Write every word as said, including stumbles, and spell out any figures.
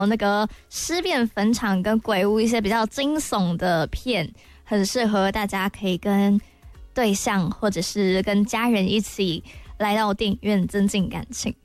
那个尸变坟场跟鬼屋一些比较惊悚的片，很适合大家可以跟对象或者是跟家人一起来到电影院增进感情。